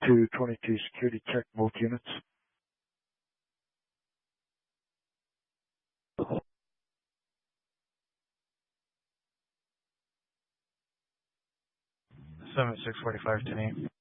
222 security check both units. Seven 645 to me.